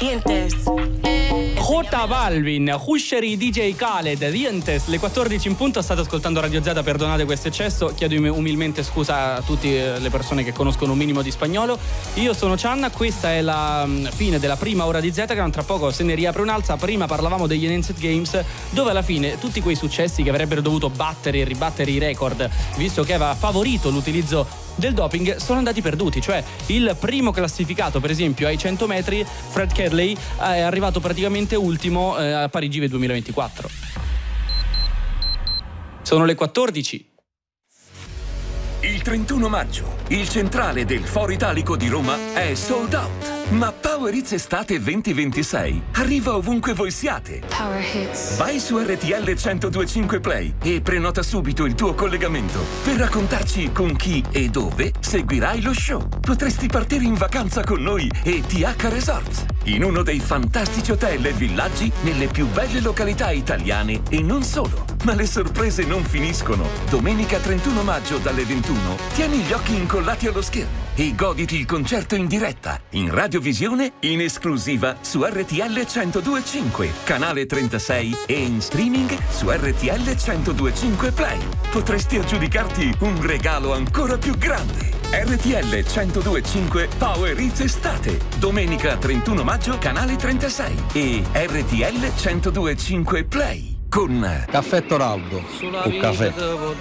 Dientes. J Balvin, Husheri, DJ Khaled, Dientes, le 14 in punto. State ascoltando Radio Z, perdonate questo eccesso, chiedo umilmente scusa a tutte le persone che conoscono un minimo di spagnolo. Io sono Cianna, questa è la fine della prima ora di Z, che tra poco se ne riapre un'altra. Prima parlavamo degli Enhanced Games, dove alla fine tutti quei successi che avrebbero dovuto battere e ribattere i record, visto che aveva favorito l'utilizzo del doping, sono andati perduti. Cioè il primo classificato, per esempio ai 100 metri, Fred Kerley, è arrivato praticamente ultimo a Parigi del 2024. Sono le 14. Il 31 maggio, il centrale del Foro Italico di Roma è sold out. Ma Power Hits Estate 2026 arriva ovunque voi siate. Power Hits. Vai su RTL 1025 Play e prenota subito il tuo collegamento per raccontarci con chi e dove seguirai lo show. Potresti partire in vacanza con noi e TH Resorts, in uno dei fantastici hotel e villaggi nelle più belle località italiane e non solo. Ma le sorprese non finiscono. Domenica 31 maggio dalle 21 tieni gli occhi incollati allo schermo e goditi il concerto in diretta, in radiovisione, in esclusiva su RTL 1025, canale 36 e in streaming su RTL 1025 Play. Potresti aggiudicarti un regalo ancora più grande. RTL 1025 Power Hits Estate, domenica 31 maggio, canale 36 e RTL 1025 Play. Con Caffè Toraldo o caffè?